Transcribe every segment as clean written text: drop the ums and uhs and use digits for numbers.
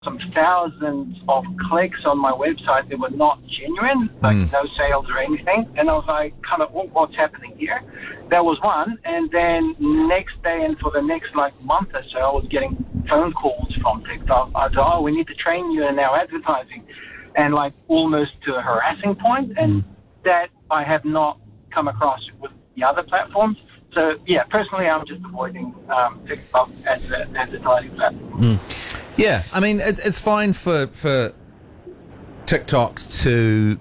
some thousands of clicks on my website that were not genuine, like no sales or anything. And I was like, kind of, what's happening here? That was one. And then next day and for the next month or so, I was getting phone calls from TikTok. I thought, we need to train you in our advertising, and almost to a harassing point. And that I have not come across with the other platforms. So yeah, personally, I'm just avoiding TikTok as an advertising platform. Yeah, I mean, it's fine for TikTok to,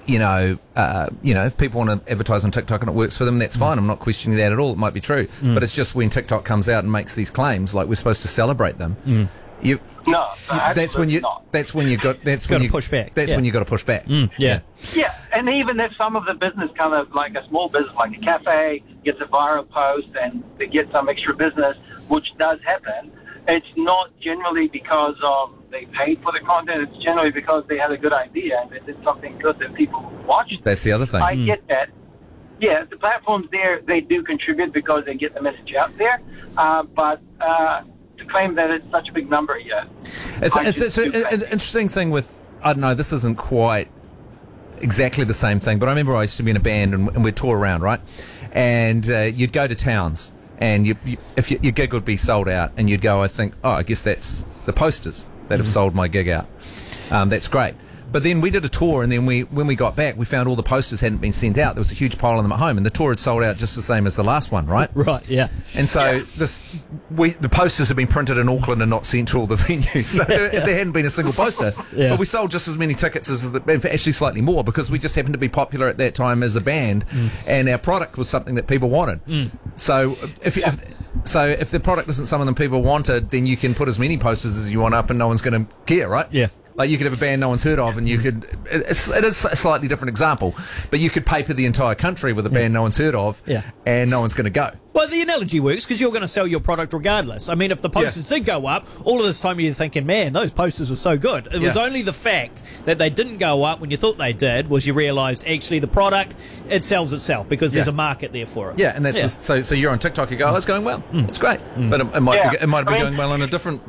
if people want to advertise on TikTok and it works for them, that's fine. I'm not questioning that at all. It might be true, but it's just when TikTok comes out and makes these claims, we're supposed to celebrate them. That's when you got to push back. That's when you got to push back. Yeah, and even if some of the business, kind of like a small business, like a cafe, gets a viral post and they get some extra business, which does happen, it's not generally because they paid for the content. It's generally because they had a good idea and they did something good that people watched. That's the other thing. I get that. Yeah, the platforms there, they do contribute because they get the message out there. But to claim that it's such a big number, it's an interesting thing with, I don't know, this isn't quite exactly the same thing, but I remember I used to be in a band and we'd tour around, right? And you'd go to towns and if your gig would be sold out and you'd go, I guess that's the posters that have sold my gig out. That's great. But then we did a tour, and then when we got back, we found all the posters hadn't been sent out. There was a huge pile of them at home, and the tour had sold out just the same as the last one, right? Right, yeah. And so the posters had been printed in Auckland and not sent to all the venues, so there hadn't been a single poster. Yeah. But we sold just as many tickets actually slightly more, because we just happened to be popular at that time as a band, and our product was something that people wanted. So if the product isn't something that people wanted, then you can put as many posters as you want up, and no one's going to care, right? Yeah. You could have a band no one's heard of, and you could. It is a slightly different example, but you could paper the entire country with a band no one's heard of, and no one's going to go. Well, the analogy works because you're going to sell your product regardless. I mean, if the posters did go up, all of this time you're thinking, man, those posters were so good. It was only the fact that they didn't go up when you thought they did was you realised actually the product, it sells itself because there's a market there for it. Yeah, and that's so you're on TikTok, you go, it's going well, it's great, but it might be going well in a different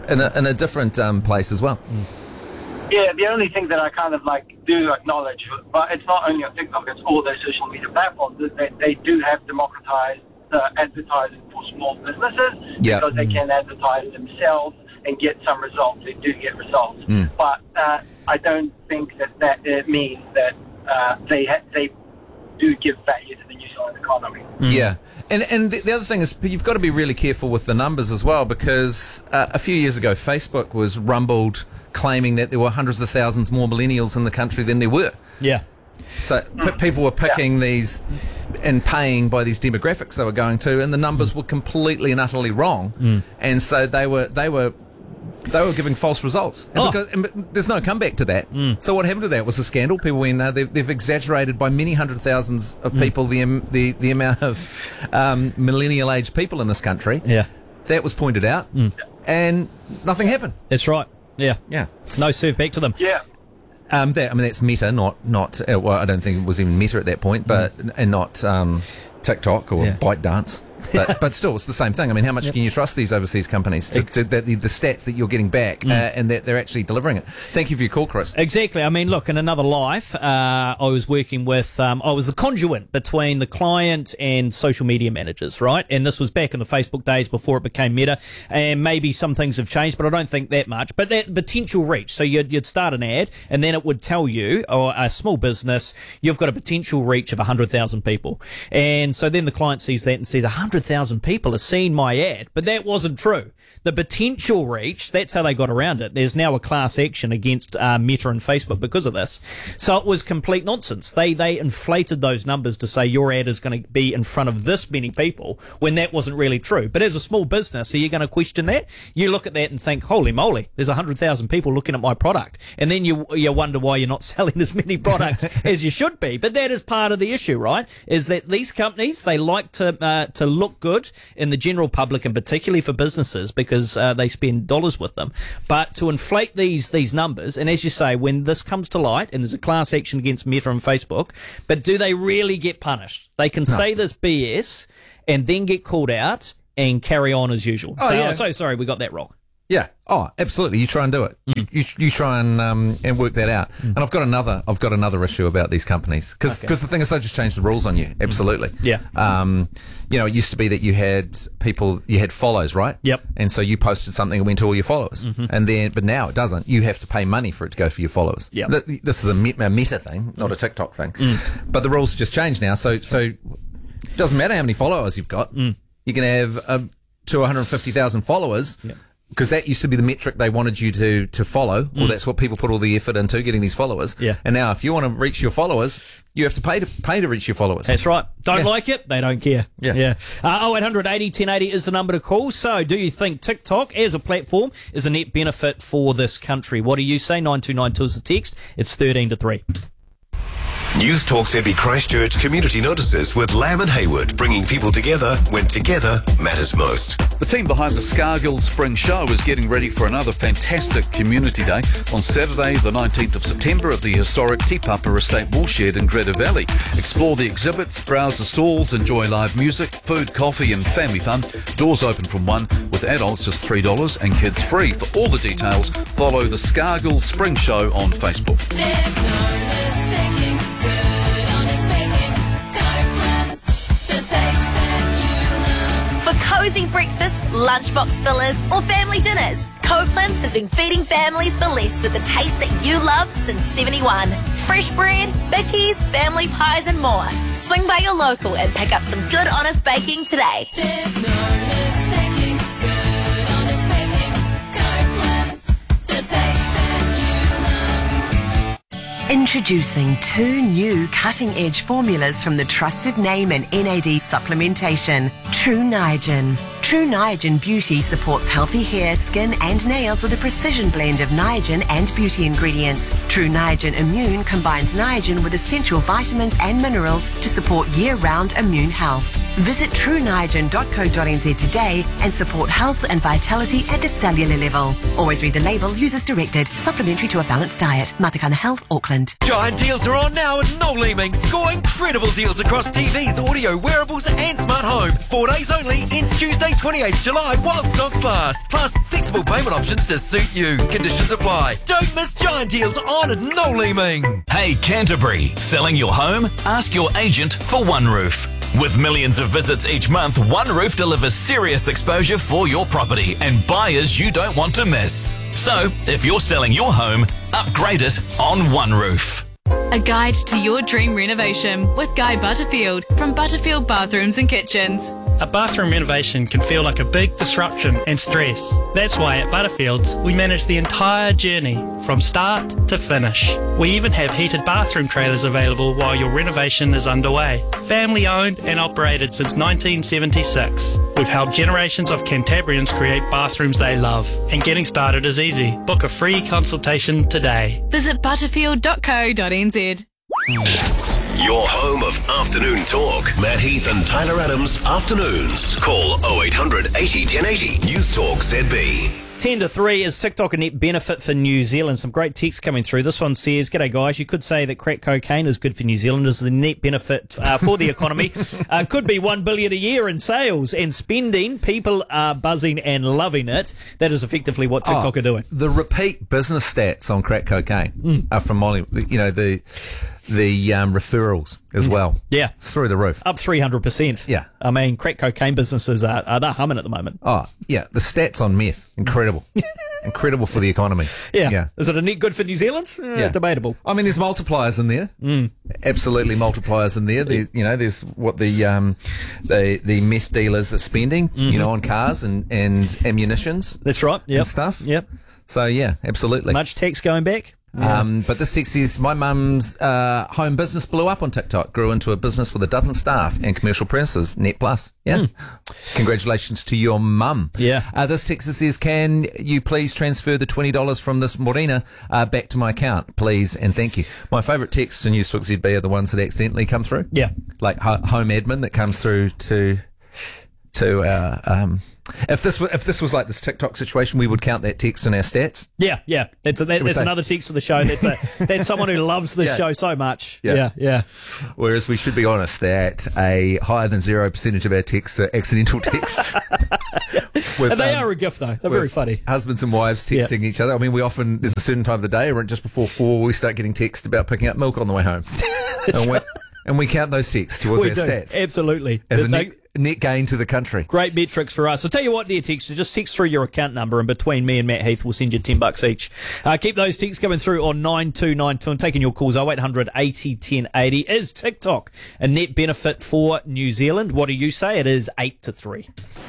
place as well. Yeah, the only thing that I kind of do acknowledge, but it's not only on TikTok, it's all those social media platforms, is that they do have democratized advertising for small businesses because they can advertise themselves and get some results. They do get results. But I don't think that it means that they do give value to the New Zealand economy. Yeah. And the other thing is you've got to be really careful with the numbers as well, because a few years ago Facebook was rumbled claiming that there were hundreds of thousands more millennials in the country than there were. Yeah. So people were picking these and paying by these demographics they were going to, and the numbers were completely and utterly wrong. And so they were giving false results. And there's no comeback to that. So what happened to that was a scandal. People went, they've exaggerated by many hundred thousands of people the amount of millennial aged people in this country. Yeah. That was pointed out, and nothing happened. That's right. Yeah. Yeah. No serve back to them. Yeah. That's Meta, not. Well, I don't think it was even Meta at that point, and not TikTok or ByteDance. But still, it's the same thing. I mean, how much can you trust these overseas companies? The stats that you're getting back and that they're actually delivering it. Thank you for your call, Chris. Exactly. I mean, look, in another life, I was working with, I was the conduit between the client and social media managers, right? And this was back in the Facebook days before it became Meta. And maybe some things have changed, but I don't think that much. But that potential reach. So you'd start an ad and then it would tell you, or a small business, you've got a potential reach of 100,000 people. And so then the client sees that and says, 100,000 people have seen my ad, but that wasn't true. The potential reach, that's how they got around it. There's now a class action against Meta and Facebook because of this. So it was complete nonsense. They inflated those numbers to say your ad is going to be in front of this many people when that wasn't really true. But as a small business, are you going to question that? You look at that and think, holy moly, there's 100,000 people looking at my product. And then you wonder why you're not selling as many products as you should be. But that is part of the issue, right? Is that these companies, they like to look good in the general public and particularly for businesses because they spend dollars with them. But to inflate these numbers, and as you say, when this comes to light and there's a class action against Meta and Facebook, but do they really get punished? They can say this BS and then get called out and carry on as usual. So sorry, we got that wrong. Yeah. Oh, absolutely. You try and do it. You try and work that out. And I've got another issue about these companies because the thing is they just changed the rules on you. Absolutely. Yeah. It used to be that you had follows, right? Yep. And so you posted something and went to all your followers, but now it doesn't. You have to pay money for it to go for your followers. Yep. This is a Meta thing, not a TikTok thing. But the rules just changed now. So it doesn't matter how many followers you've got. You can have to 150,000 followers. Yep. Because that used to be the metric they wanted you to follow, or that's what people put all the effort into, getting these followers. Yeah. And now, if you want to reach your followers, you have to pay to reach your followers. That's right. Don't like it, they don't care. Yeah. 0800 80 1080 is the number to call. So, do you think TikTok as a platform is a net benefit for this country? What do you say? 9292 is the text. It's 13 to 3. News Talk ZB Christchurch community notices with Lamb and Hayward, bringing people together when together matters most. The team behind the Scargill Spring Show is getting ready for another fantastic community day on Saturday the 19th of September at the historic Te Papa Estate Woolshed in Greta Valley. Explore the exhibits, browse the stalls, enjoy live music, food, coffee and family fun. Doors open from 1, with adults just $3 and kids free. For all the details, follow the Scargill Spring Show on Facebook. There's no mistaking good honest baking. Copeland's, the taste that you love. For cozy breakfasts, lunchbox fillers, or family dinners, Copeland's has been feeding families for less with the taste that you love since 71. Fresh bread, bickies, family pies, and more. Swing by your local and pick up some good honest baking today. There's no mistaking good honest baking. Copeland's, the taste that you love. Introducing 2 new cutting-edge formulas from the trusted name in NAD supplementation, True Niagen. True Niagen Beauty supports healthy hair, skin and nails with a precision blend of Niagen and beauty ingredients. True Niagen Immune combines Niagen with essential vitamins and minerals to support year-round immune health. Visit trueniagen.co.nz today and support health and vitality at the cellular level. Always read the label, use as directed. Supplementary to a balanced diet. Matakana Health, Auckland. Giant deals are on now at Noel Leeming. Score incredible deals across TVs, audio, wearables and smart home. 4 days only, ends Tuesday 28th July while stocks last. Plus, flexible payment options to suit you. Conditions apply. Don't miss giant deals on at Noel Leeming. Hey Canterbury, selling your home? Ask your agent for One Roof. With millions of visits each month, One Roof delivers serious exposure for your property and buyers you don't want to miss. So, if you're selling your home, upgrade it on One Roof. A guide to your dream renovation with Guy Butterfield from Butterfield Bathrooms and Kitchens. A bathroom renovation can feel like a big disruption and stress. That's why at Butterfields, we manage the entire journey from start to finish. We even have heated bathroom trailers available while your renovation is underway. Family owned and operated since 1976. We've helped generations of Cantabrians create bathrooms they love. And getting started is easy. Book a free consultation today. Visit butterfield.co.nz. Your home of afternoon talk. Matt Heath and Tyler Adams, afternoons. Call 0800 80 1080. News Talk ZB. 10 to 3 is TikTok a net benefit for New Zealand. Some great text coming through. This one says, g'day guys, you could say that crack cocaine is good for New Zealand as the net benefit for the economy. Could be $1 billion a year in sales and spending. People are buzzing and loving it. That is effectively what TikTok are doing. The repeat business stats on crack cocaine are from Molly. You know, the referrals as well. Yeah. It's through the roof. Up 300%. Yeah. I mean, crack cocaine businesses are they're humming at the moment. Oh, yeah. The stats on meth, incredible. Incredible for the economy. Yeah. Is it a net good for New Zealand? Yeah. Debatable. I mean, there's multipliers in there. Absolutely multipliers in there. There's what the meth dealers are spending, on cars and ammunitions. That's right. Yep. And stuff. Yep. So, yeah, absolutely. Much tax going back? Yeah. But this text says, my mum's home business blew up on TikTok, grew into a business with 12 staff and commercial premises, net plus. Yeah. Congratulations to your mum. Yeah. This text says, can you please transfer the $20 from this Morena back to my account, please, and thank you. My favourite texts in News Talk ZB are the ones that accidentally come through. Yeah. Like home admin that comes through to our If this was like this TikTok situation, we would count that text in our stats. Yeah. That's another text of the show. That's someone who loves this show so much. Yeah. Whereas we should be honest that a higher than 0% of our texts are accidental texts. And they are a gift, though. They're very funny. Husbands and wives texting each other. I mean, we often, there's a certain time of the day, around just before 4, we start getting texts about picking up milk on the way home. and we count those texts towards our stats. Absolutely. As a net gain to the country. Great metrics for us. I'll tell you what, dear texter, just text through your account number, and between me and Matt Heath, we'll send you $10 each. Keep those texts coming through on 9292. I'm taking your calls. 0800 80 1080. Is TikTok a net benefit for New Zealand? What do you say? It is 8 to 3.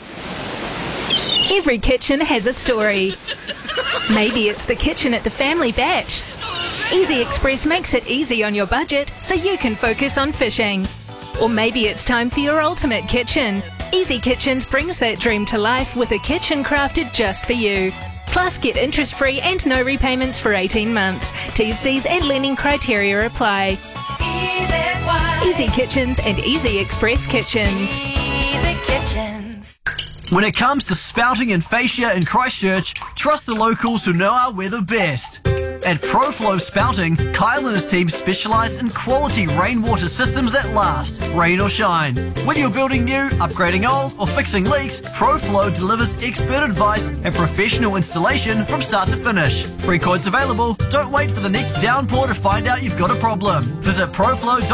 Every kitchen has a story. Maybe it's the kitchen at the family batch. Easy Express makes it easy on your budget so you can focus on fishing. Or maybe it's time for your ultimate kitchen. Easy Kitchens brings that dream to life with a kitchen crafted just for you. Plus, get interest-free and no repayments for 18 months. T's and lending criteria apply. Easy Kitchens and Easy Express Kitchens. Easy Kitchens. When it comes to spouting and fascia in Christchurch, trust the locals who know our weather best. At ProFlow Spouting, Kyle and his team specialise in quality rainwater systems that last, rain or shine. Whether you're building new, upgrading old, or fixing leaks, ProFlow delivers expert advice and professional installation from start to finish. Free quotes available. Don't wait for the next downpour to find out you've got a problem. Visit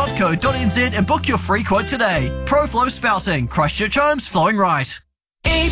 proflow.co.nz and book your free quote today. ProFlow Spouting, Christchurch homes flowing right.